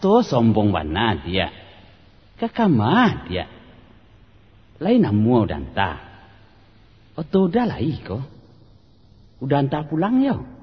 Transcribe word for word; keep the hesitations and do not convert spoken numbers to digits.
Oto sombong wana dia. Kakamah dia. Lain namu udanta. Oto udah lah iko. Udanta pulang yo.